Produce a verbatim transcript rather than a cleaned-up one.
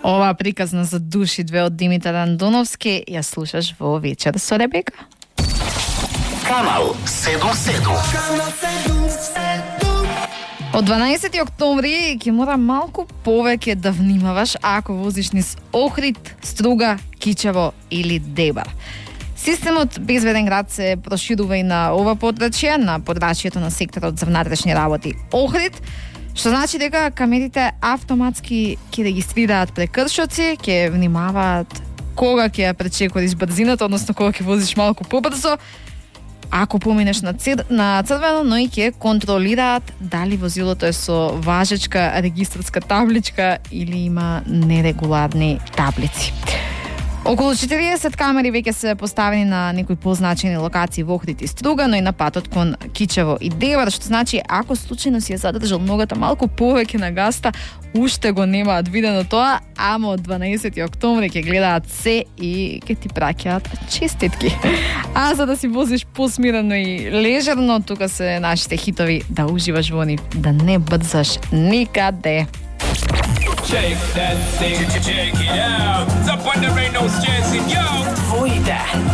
Ова приказна за души две од Димитар Андоновски ја слушаш во Вечер со Ребека. Канал седум седум. Од дванаесети октомври ќе мора малку повеќе да внимаваш ако возиш низ Охрид, Струга, Кичево или Дебар. Системот Безбеден град се проширува и на ова подрачје, на подрачјето на секторот за внатрешни работи Охрид, што значи дека камерите автоматски ќе регистрираат прекршоци, ќе внимаваат кога ќе ја пречекориш брзината, односно кога ќе возиш малку побрзо, ако поминеш на, цир, на црвено, но и ќе контролираат дали возилото е со важечка регистарска табличка или има нерегуларни таблици. Околу четириесет камери веќе се поставени на некои позначени локации во Охрид и Струга, но и на патот кон Кичево и Дебар, што значи ако случајно си ја задржал ногата малку повеќе на гаста, уште го немаат видено тоа, ама од дванаесети октомври ќе гледаат се и ќе ти праќаат честитки. А за да си возиш посмирено и лежерно, тука се нашите хитови да уживаш во нив, да не брзаш никаде. Shake that thing, shake it out. Up on there ain't no stressing, yo. Твоите